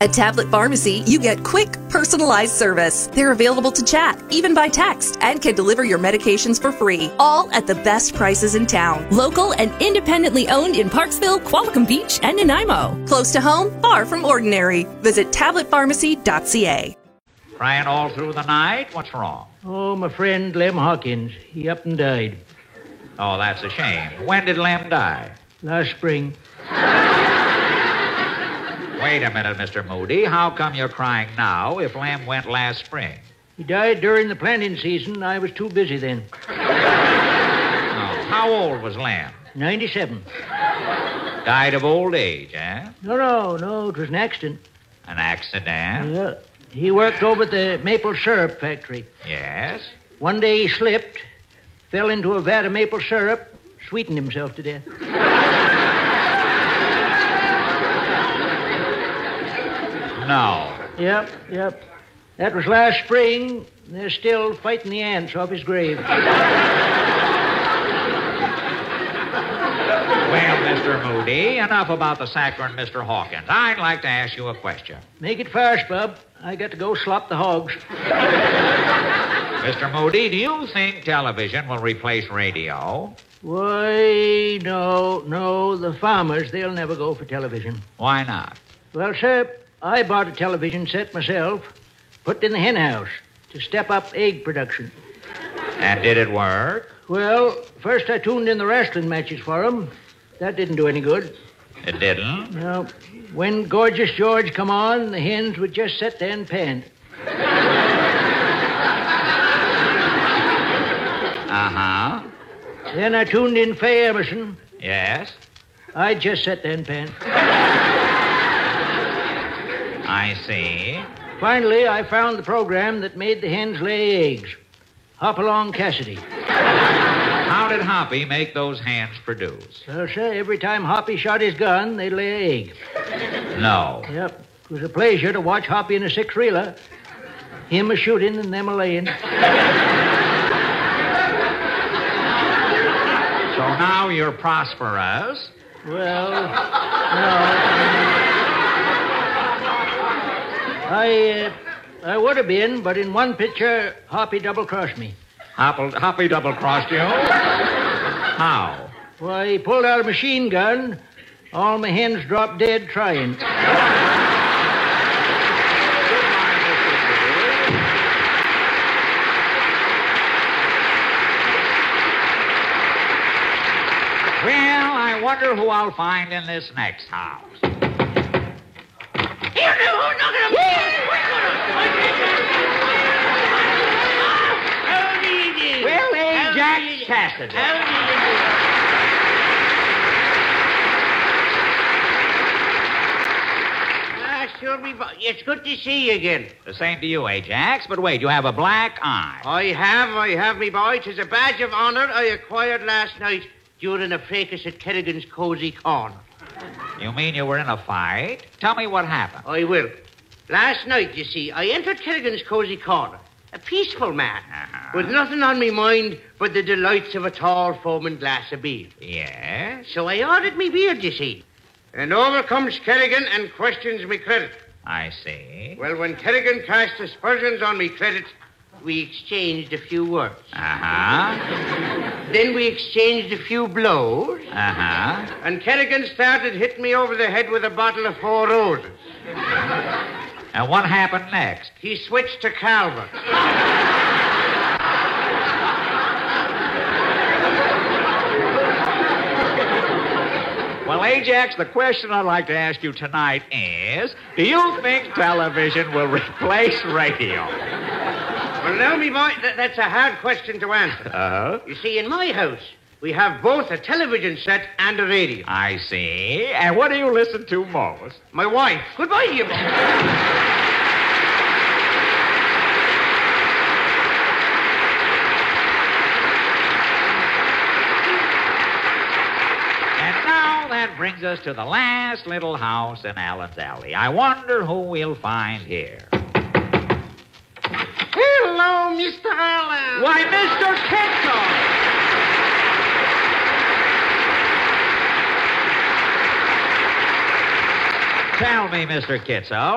At Tablet Pharmacy, you get quick, personalized service. They're available to chat, even by text, and can deliver your medications for free, all at the best prices in town. Local and independently owned in Parksville, Qualicum Beach, and Nanaimo. Close to home, far from ordinary. Visit tabletpharmacy.ca. Crying all through the night? What's wrong? Oh, my friend Lem Hawkins. He up and died. Oh, that's a shame. When did Lem die? Last spring. Wait a minute, Mr. Moody. How come you're crying now if Lem went last spring? He died during the planting season. I was too busy then. Oh, how old was Lem? 97. Died of old age, eh? No. It was an accident. An accident? Yeah. He worked over at the maple syrup factory. Yes? One day he slipped, fell into a vat of maple syrup, sweetened himself to death. No. Yep. That was last spring. They're still fighting the ants off his grave. Well, Mr. Moody, enough about the saccharine Mr. Hawkins. I'd like to ask you a question. Make it fast, Bub. I got to go slop the hogs. Mr. Moody, do you think television will replace radio? Why, no. The farmers, they'll never go for television. Why not? Well, sir, I bought a television set myself, put it in the hen house to step up egg production. And did it work? Well, first I tuned in the wrestling matches for 'em. That didn't do any good. It didn't? No. When Gorgeous George come on, the hens would just sit there and pant. Uh-huh. Then I tuned in Faye Emerson. Yes? I'd just sit there and pant. I see. Finally, I found the program that made the hens lay eggs. Hop Along Cassidy. How did Hoppy make those hens produce? Well, sir, every time Hoppy shot his gun, they'd lay an egg. No. Yep. It was a pleasure to watch Hoppy in a six-reeler. Him a-shooting and them a-laying. So now you're prosperous? Well, no. I would have been, but in one picture, Hoppy double-crossed me. Hoppy double-crossed you? How? Why, he pulled out a machine gun. All my hens dropped dead trying. Well, I wonder who I'll find in this next house. Well, Jack Cassidy. Sure, it's good to see you again. The same to you, Ajax. But wait, you have a black eye. I have, me boy. 'Tis a badge of honor I acquired last night during a fracas at Kerrigan's Cozy Corner. You mean you were in a fight? Tell me what happened. I will. Last night, you see, I entered Kerrigan's Cozy Corner, a peaceful man, with nothing on me mind but the delights of a tall foaming glass of beer. Yes? So I ordered me beer, you see. And over comes Kerrigan and questions me credit. I see. Well, when Kerrigan cast aspersions on me credit, we exchanged a few words. Uh-huh. Then we exchanged a few blows. Uh-huh. And Kerrigan started hitting me over the head with a bottle of Four Roses. And what happened next? He switched to Calvert. Well, Ajax, the question I'd like to ask you tonight is, do you think television will replace radio? Well, now, me boy, that's a hard question to answer. Uh-huh. You see, in my house, we have both a television set and a radio. I see. And what do you listen to most? My wife. Goodbye to you, boy. That brings us to the last little house in Allen's Alley. I wonder who we'll find here. Hello, Mr. Allen. Why, Mr. Kitzel! Tell me, Mr. Kitzel,